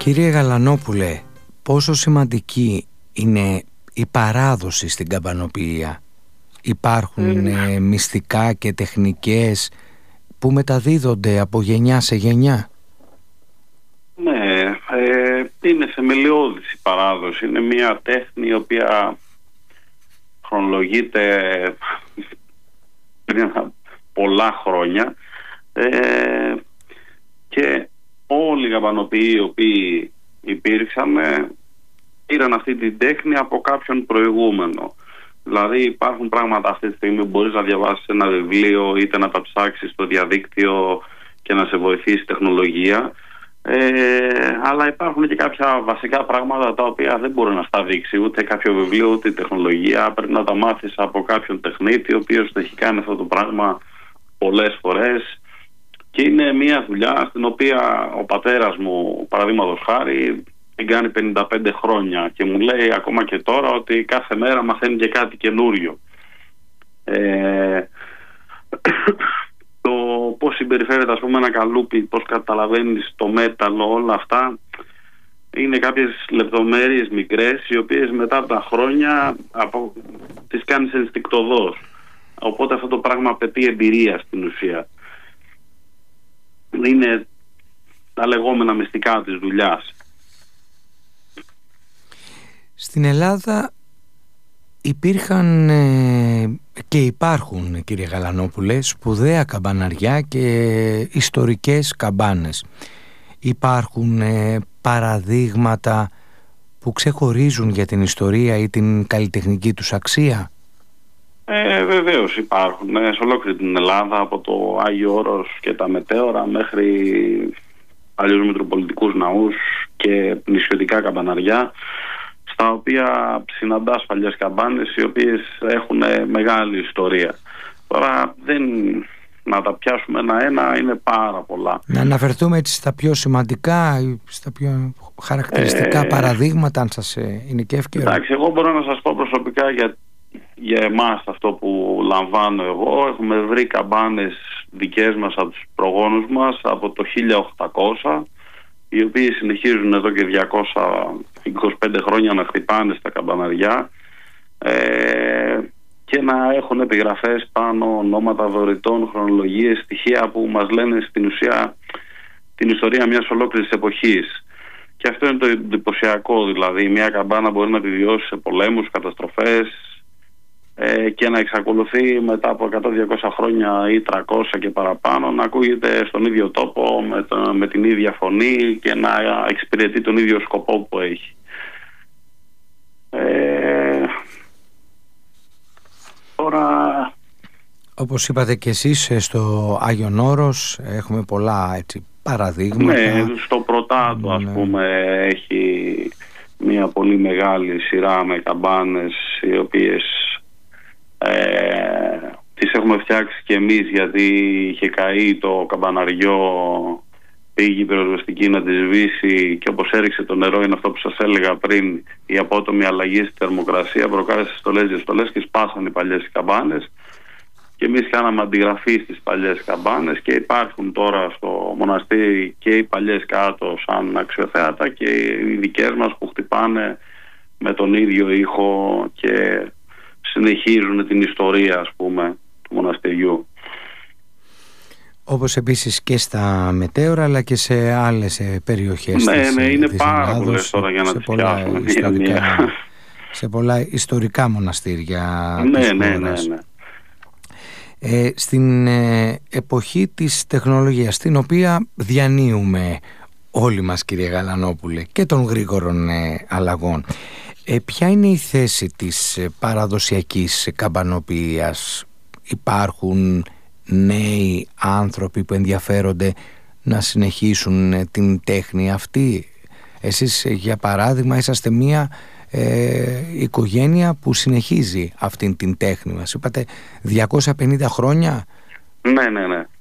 Κύριε Γαλανόπουλε, πόσο σημαντική είναι η παράδοση στην καμπανοποιία? Υπάρχουν μυστικά και τεχνικές που μεταδίδονται από γενιά σε γενιά? Ναι, είναι θεμελιώδης η παράδοση. Είναι μια τέχνη η οποία χρονολογείται πριν πολλά χρόνια και όλοι οι καμπανοποιοί οι οποίοι υπήρξαν πήραν αυτή την τέχνη από κάποιον προηγούμενο. Δηλαδή υπάρχουν πράγματα αυτή τη στιγμή που μπορείς να διαβάσεις ένα βιβλίο, είτε να τα ψάξεις στο διαδίκτυο και να σε βοηθήσει η τεχνολογία, αλλά υπάρχουν και κάποια βασικά πράγματα τα οποία δεν μπορεί να στα δείξει ούτε κάποιο βιβλίο ούτε η τεχνολογία. Πρέπει να τα μάθεις από κάποιον τεχνίτη ο οποίος το έχει κάνει αυτό το πράγμα πολλές φορές, και είναι μια δουλειά στην οποία ο πατέρας μου, παραδείγματος χάρη, την κάνει 55 χρόνια και μου λέει ακόμα και τώρα ότι κάθε μέρα μαθαίνει και κάτι καινούριο. Το πώς συμπεριφέρεται, ας πούμε, ένα καλούπι, πώς καταλαβαίνεις το μέταλλο, όλα αυτά είναι κάποιες λεπτομέρειες μικρές οι οποίες μετά από τα χρόνια τις κάνεις ενστικτωδώς. Οπότε αυτό το πράγμα απαιτεί εμπειρία στην ουσία. Είναι τα λεγόμενα μυστικά της δουλειάς. Στην Ελλάδα υπήρχαν και υπάρχουν, κύριε Γαλανόπουλε, σπουδαία καμπαναριά και ιστορικές καμπάνες. Υπάρχουν παραδείγματα που ξεχωρίζουν για την ιστορία ή την καλλιτεχνική τους αξία? Βεβαίως υπάρχουν. Σε ολόκληρη την Ελλάδα, από το Άγιο Όρος και τα μετέωρα μέχρι παλιούς μητροπολιτικούς ναούς και νησιωτικά καμπαναριά, στα οποία συναντάς παλιές καμπάνες οι οποίες έχουν μεγάλη ιστορία. Τώρα να τα πιάσουμε ένα-ένα, είναι πάρα πολλά. Να αναφερθούμε έτσι στα πιο σημαντικά, στα πιο χαρακτηριστικά παραδείγματα, αν σας είναι και εύκαιρο. Εντάξει, εγώ μπορώ να σας πω προσωπικά για εμάς αυτό που λαμβάνω εγώ. Έχουμε βρει καμπάνες δικές μας από τους προγόνους μας από το 1800, οι οποίοι συνεχίζουν εδώ και 225 χρόνια να χτυπάνε στα καμπαναριά και να έχουν επιγραφές πάνω, ονόματα δωρητών, χρονολογίες, στοιχεία που μας λένε στην ουσία την ιστορία μιας ολόκληρης εποχής. Και αυτό είναι το εντυπωσιακό, δηλαδή μια καμπάνα μπορεί να επιβιώσει σε πολέμους, καταστροφές και να εξακολουθεί μετά από 100-200 χρόνια ή 300 και παραπάνω να ακούγεται στον ίδιο τόπο με την ίδια φωνή και να εξυπηρετεί τον ίδιο σκοπό που έχει. Τώρα, όπως είπατε και εσείς, στο Άγιον Όρος έχουμε πολλά έτσι παραδείγματα. Ναι, στο Πρωτάτο ας πούμε έχει μια πολύ μεγάλη σειρά με καμπάνες οι οποίες τις έχουμε φτιάξει και εμείς, γιατί είχε καεί το καμπαναριό, πήγε η πυροσβεστική να τη σβήσει και όπως έριξε το νερό, είναι αυτό που σας έλεγα πριν, η απότομη αλλαγή στη θερμοκρασία προκάλεσε στολές και σπάσαν οι παλιές καμπάνες και εμείς κάναμε αντιγραφή στις παλιές καμπάνες και υπάρχουν τώρα στο μοναστήρι και οι παλιές κάτω σαν αξιοθέατα και οι δικές μας που χτυπάνε με τον ίδιο ήχο και συνεχίζουν την ιστορία, ας πούμε, του μοναστηριού. Όπως επίσης και στα μετέωρα αλλά και σε άλλες περιοχές. Ναι, είναι πάρα πολλές τώρα για να τις πιάσουμε. Σε πολλά ιστορικά μοναστήρια. Ναι. Στην εποχή της τεχνολογίας, την οποία διανύουμε όλοι μας, κύριε Γαλανόπουλε, και των γρήγορων αλλαγών, ποια είναι η θέση της παραδοσιακής καμπανοποιίας? Υπάρχουν νέοι άνθρωποι που ενδιαφέρονται να συνεχίσουν την τέχνη αυτή? Εσείς, για παράδειγμα, είσαστε μια οικογένεια που συνεχίζει αυτήν την τέχνη μας. Είπατε 250 χρόνια. Ναι.